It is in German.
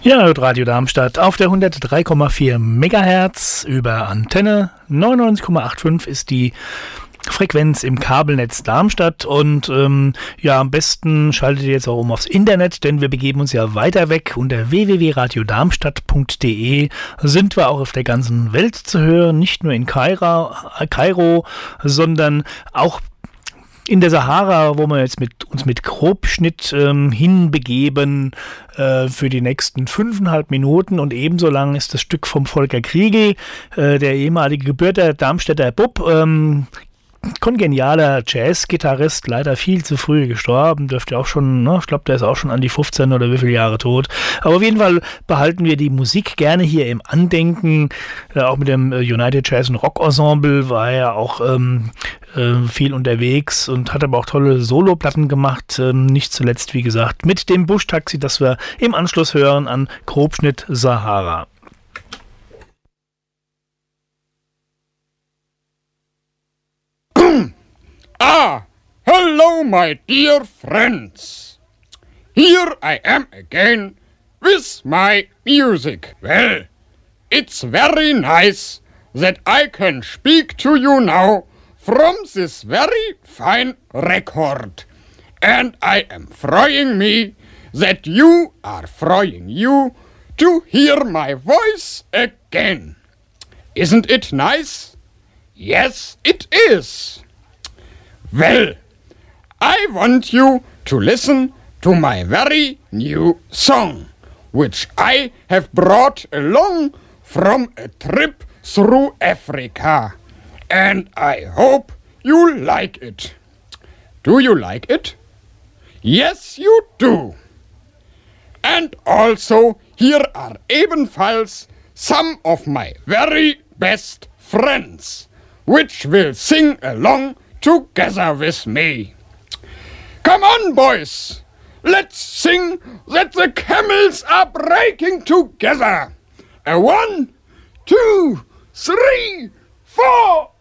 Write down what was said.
Ja, Radio Darmstadt auf der 103,4 Megahertz über Antenne. 99,85 ist die Frequenz im Kabelnetz Darmstadt und ja, am besten schaltet ihr jetzt auch aufs Internet, denn wir begeben uns ja weiter weg. Unter www.radiodarmstadt.de sind wir auch auf der ganzen Welt zu hören, nicht nur in Kairo, sondern auch in der Sahara, wo wir jetzt uns mit Grobschnitt hinbegeben für die nächsten 5,5 Minuten, und ebenso lang ist das Stück vom Volker Kriegel, der ehemalige gebürtiger Darmstädter Bub, kongenialer Jazz-Gitarrist, leider viel zu früh gestorben, dürfte auch schon, ne, ich glaube, der ist auch schon an die 15 oder wie viele Jahre tot. Aber auf jeden Fall behalten wir die Musik gerne hier im Andenken. Auch mit dem United Jazz and Rock Ensemble war er auch viel unterwegs und hat aber auch tolle Soloplatten gemacht. Nicht zuletzt, wie gesagt, mit dem Busch-Taxi, das wir im Anschluss hören an Grobschnitt Sahara. Hello, my dear friends. Here I am again with my music. Well, it's very nice that I can speak to you now from this very fine record. And I am freeing me that you are freeing you to hear my voice again. Isn't it nice? Yes, it is. Well, I want you to listen to my very new song, which I have brought along from a trip through Africa. And I hope you like it. Do you like it? Yes, you do. And also, here are ebenfalls some of my very best friends, which will sing along together with me. Come on, boys! Let's sing that the camels are breaking together. 1, 2, 3, 4...